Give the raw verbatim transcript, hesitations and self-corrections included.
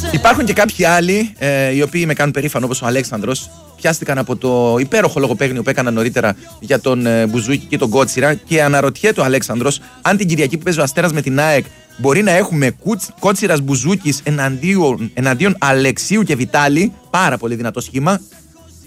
Υπάρχουν και κάποιοι άλλοι ε, οι οποίοι με κάνουν περήφανο, όπως ο Αλέξανδρος. Πιάστηκαν από το υπέροχο λογοπαίγνιο που έκανα νωρίτερα για τον ε, Μπουζούκη και τον Κότσιρα. Και αναρωτιέται ο Αλέξανδρος αν την Κυριακή που παίζει ο Αστέρας με την ΑΕΚ μπορεί να έχουμε Κότσιρας Μπουζούκης εναντίον, εναντίον Αλεξίου και Βιτάλη. Πάρα πολύ δυνατό σχήμα.